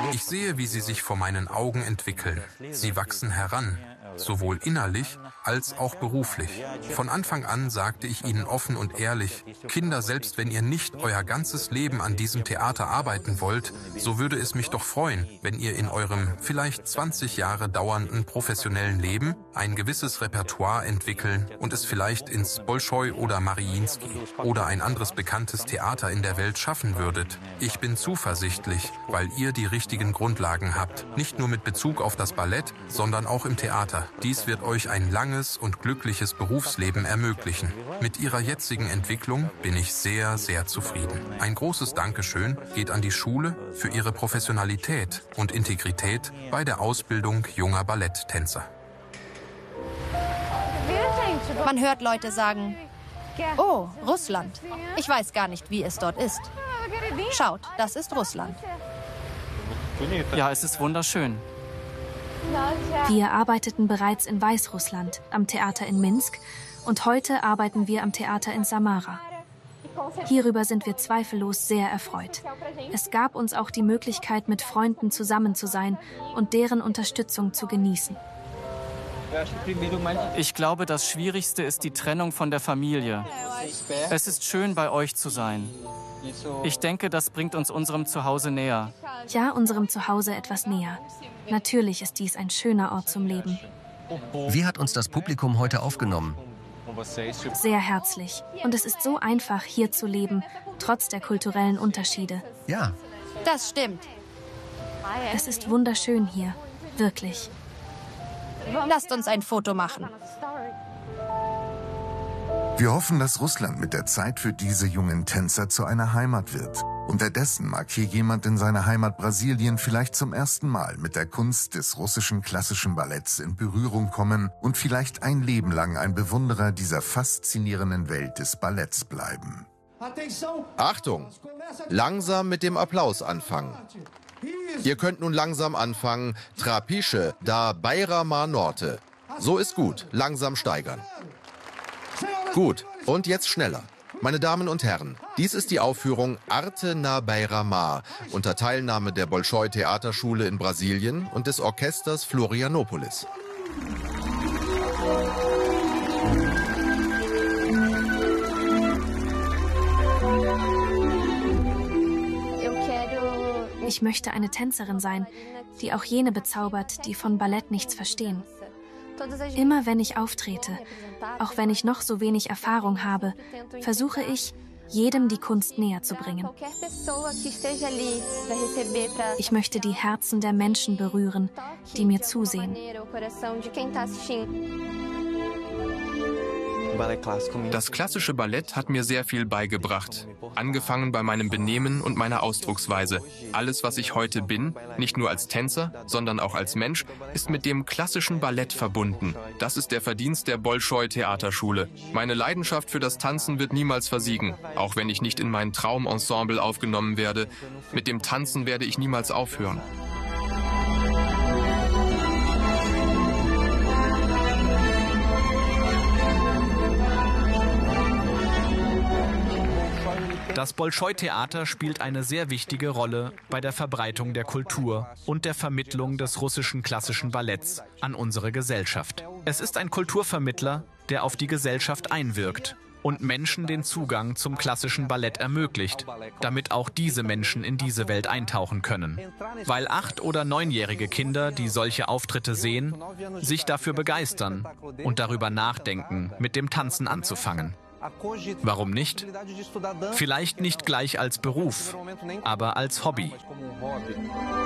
Ich sehe, wie sie sich vor meinen Augen entwickeln. Sie wachsen heran, sowohl innerlich als auch beruflich. Von Anfang an sagte ich ihnen offen und ehrlich: Kinder, selbst wenn ihr nicht euer ganzes Leben an diesem Theater arbeiten wollt, so würde es mich doch freuen, wenn ihr in eurem vielleicht 20 Jahre dauernden professionellen Leben ein gewisses Repertoire entwickeln und es vielleicht ins Bolschoi oder Mariinsky oder ein anderes bekanntes Theater in der Welt schaffen würdet. Ich bin zuversichtlich, weil ihr die richtigen Grundlagen habt, nicht nur mit Bezug auf das Ballett, sondern auch im Theater. Dies wird euch ein langes und glückliches Berufsleben ermöglichen. Mit ihrer jetzigen Entwicklung bin ich sehr, sehr zufrieden. Ein großes Dankeschön geht an die Schule für ihre Professionalität und Integrität bei der Ausbildung junger Balletttänzer. Man hört Leute sagen: Oh, Russland. Ich weiß gar nicht, wie es dort ist. Schaut, das ist Russland. Ja, es ist wunderschön. Wir arbeiteten bereits in Weißrussland, am Theater in Minsk, und heute arbeiten wir am Theater in Samara. Hierüber sind wir zweifellos sehr erfreut. Es gab uns auch die Möglichkeit, mit Freunden zusammen zu sein und deren Unterstützung zu genießen. Ich glaube, das Schwierigste ist die Trennung von der Familie. Es ist schön, bei euch zu sein. Ich denke, das bringt uns unserem Zuhause näher. Ja, unserem Zuhause etwas näher. Natürlich ist dies ein schöner Ort zum Leben. Wie hat uns das Publikum heute aufgenommen? Sehr herzlich. Und es ist so einfach, hier zu leben, trotz der kulturellen Unterschiede. Ja. Das stimmt. Es ist wunderschön hier. Wirklich. Lasst uns ein Foto machen. Wir hoffen, dass Russland mit der Zeit für diese jungen Tänzer zu einer Heimat wird. Unterdessen mag hier jemand in seiner Heimat Brasilien vielleicht zum ersten Mal mit der Kunst des russischen klassischen Balletts in Berührung kommen und vielleicht ein Leben lang ein Bewunderer dieser faszinierenden Welt des Balletts bleiben. Achtung! Langsam mit dem Applaus anfangen. Ihr könnt nun langsam anfangen. Trapische da Bayrama Norte. So ist gut. Langsam steigern. Gut, und jetzt schneller. Meine Damen und Herren, dies ist die Aufführung Arte na Bayrama unter Teilnahme der Bolschoi Theaterschule in Brasilien und des Orchesters Florianopolis. Ich möchte eine Tänzerin sein, die auch jene bezaubert, die von Ballett nichts verstehen. Immer wenn ich auftrete, auch wenn ich noch so wenig Erfahrung habe, versuche ich, jedem die Kunst näher zu bringen. Ich möchte die Herzen der Menschen berühren, die mir zusehen. Das klassische Ballett hat mir sehr viel beigebracht. Angefangen bei meinem Benehmen und meiner Ausdrucksweise. Alles, was ich heute bin, nicht nur als Tänzer, sondern auch als Mensch, ist mit dem klassischen Ballett verbunden. Das ist der Verdienst der Bolschoi Theaterschule. Meine Leidenschaft für das Tanzen wird niemals versiegen, auch wenn ich nicht in mein Traumensemble aufgenommen werde. Mit dem Tanzen werde ich niemals aufhören. Das Bolschoi-Theater spielt eine sehr wichtige Rolle bei der Verbreitung der Kultur und der Vermittlung des russischen klassischen Balletts an unsere Gesellschaft. Es ist ein Kulturvermittler, der auf die Gesellschaft einwirkt und Menschen den Zugang zum klassischen Ballett ermöglicht, damit auch diese Menschen in diese Welt eintauchen können. Weil 8- oder 9-jährige Kinder, die solche Auftritte sehen, sich dafür begeistern und darüber nachdenken, mit dem Tanzen anzufangen. Warum nicht? Vielleicht nicht gleich als Beruf, aber als Hobby.